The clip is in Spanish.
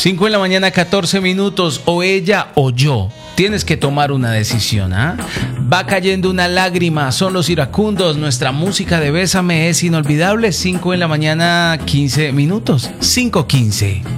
5 de la mañana, 14 minutos. O ella o yo. Tienes que tomar una decisión, ¿ah? Va cayendo una lágrima, son los iracundos. Nuestra música de Bésame es inolvidable. 5 de la mañana, 15 minutos. 5:15.